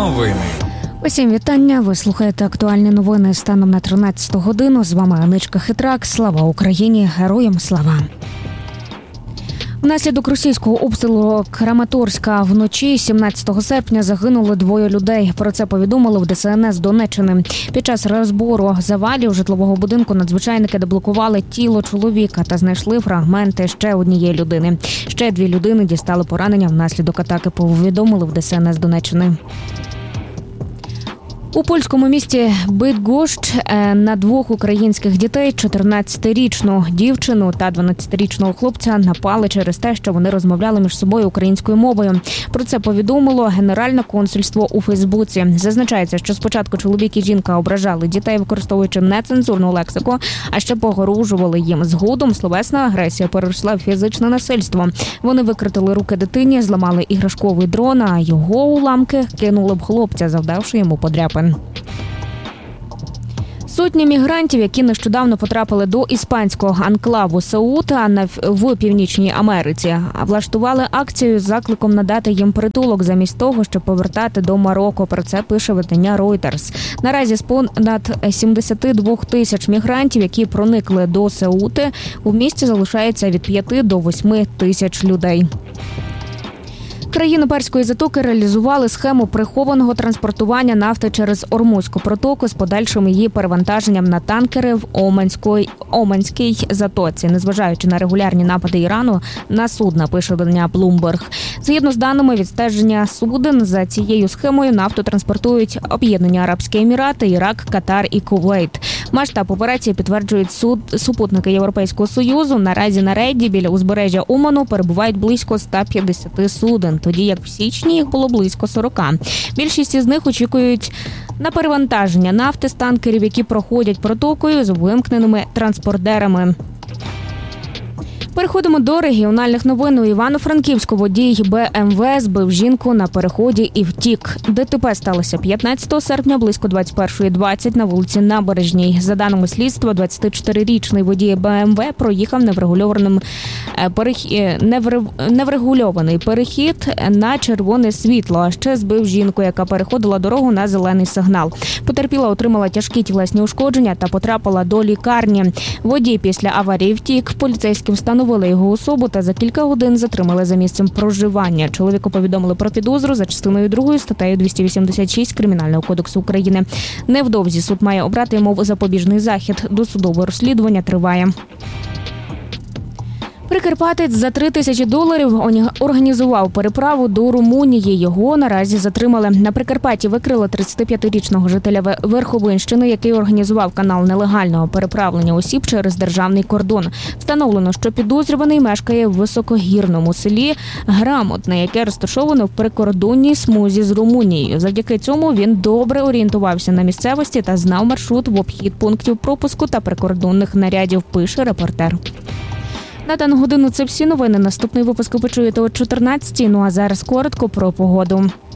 Новини. Усім вітання. Ви слухаєте актуальні новини станом на 13 годину. З вами Аничка Хитрак. Слава Україні! Героям слава! Внаслідок російського обстрілу Краматорська вночі 17 серпня загинули 2 людей. Про це повідомили в ДСНС Донеччини. Під час розбору завалів житлового будинку надзвичайники деблокували тіло чоловіка та знайшли фрагменти ще однієї людини. Ще 2 людини дістали поранення внаслідок атаки, повідомили в ДСНС Донеччини. У польському місті Бидгощ на 2 українських дітей, 14-річну дівчину та 12-річного хлопця, напали через те, що вони розмовляли між собою українською мовою. Про це повідомило Генеральне консульство у Фейсбуці. Зазначається, що спочатку чоловік і жінка ображали дітей, використовуючи нецензурну лексику, а ще погрожували їм. Згодом словесна агресія перейшла в фізичне насильство. Вони викрутили руки дитині, зламали іграшковий дрон, а його уламки кинули в хлопця, завдавши йому подряпин. Сотні мігрантів, які нещодавно потрапили до іспанського анклаву Сеута в Північній Америці, влаштували акцію з закликом надати їм притулок замість того, щоб повертати до Марокко. Про це пише видання Reuters. Наразі з понад 72 тисяч мігрантів, які проникли до Сеути, у місті залишається від 5 до 8 тисяч людей. Країни Перської затоки реалізували схему прихованого транспортування нафти через Ормузьку протоку з подальшим її перевантаженням на танкери в Оманській затоці, незважаючи на регулярні напади Ірану на судна, пише видання Bloomberg. Згідно з даними відстеження суден, за цією схемою нафту транспортують Об'єднані Арабські Емірати, Ірак, Катар і Кувейт. Масштаб операції підтверджують супутники Європейського Союзу. Наразі на рейді біля узбережжя Оману перебувають близько 150 суден, тоді як в січні їх було близько 40. Більшість із них очікують на перевантаження нафти з танкерів, які проходять протокою з вимкненими транспортерами. Переходимо до регіональних новин. У Івано-Франківську водій БМВ збив жінку на переході і втік. ДТП сталося 15 серпня близько 21:20 на вулиці Набережній. За даними слідства, 24-річний водій БМВ проїхав неврегульований перехід на червоне світло, а ще збив жінку, яка переходила дорогу на зелений сигнал. Потерпіла отримала тяжкі тілесні ушкодження та потрапила до лікарні. Водій після аварії втік. Поліцейські встановили його особу та за кілька годин затримали за місцем проживання. Чоловіку повідомили про підозру за частиною 2 статтею 286 Кримінального кодексу України. Невдовзі суд має обрати йому запобіжний захід. Досудове розслідування триває. Прикарпатець за $3000 організував переправу до Румунії. Його наразі затримали. На Прикарпатті викрили 35-річного жителя Верховинщини, який організував канал нелегального переправлення осіб через державний кордон. Встановлено, що підозрюваний мешкає в високогірному селі Грамотне, яке розташоване в прикордонній смузі з Румунією. Завдяки цьому він добре орієнтувався на місцевості та знав маршрут в обхід пунктів пропуску та прикордонних нарядів, пише репортер. На дану годину це всі новини. Наступний випуск ви почуєте о 14:00. Ну а зараз коротко про погоду.